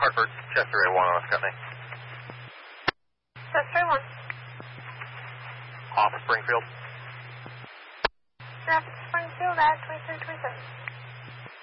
Hartford, Chester A1 on Scotty. Chester A1. Off of Springfield. Traffic Springfield at 2327.